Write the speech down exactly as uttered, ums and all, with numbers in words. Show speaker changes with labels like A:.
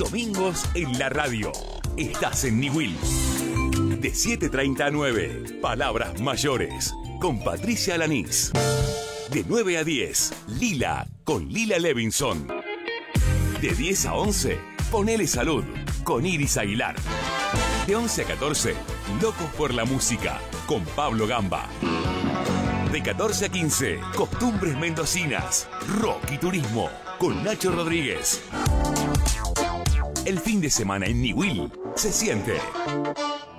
A: Domingos en la radio. Estás en Niwil. De siete treinta a nueve, Palabras Mayores, con Patricia Alanís. De nueve a diez, Lila, con Lila Levinson. De diez a once, Ponele Salud, con Iris Aguilar. De once a catorce, Locos por la Música, con Pablo Gamba. De catorce a quince, Costumbres Mendocinas, Rock y Turismo, con Nacho Rodríguez. El fin de semana en Niwil se siente.